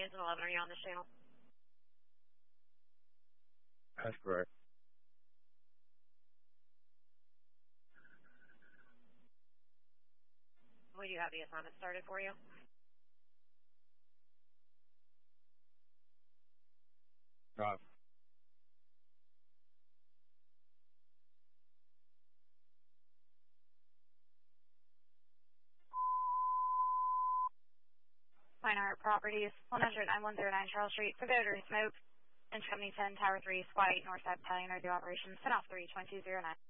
Transit 11, are you on this channel? That's correct. We do have the assignment started for you. Drive. Fine Art Properties, 100-9109 Charles Street, for odor and smoke. Inch Company 10, Tower 3, Squad 8, Northside Battalion, or the operations, 10 off 3, 2209.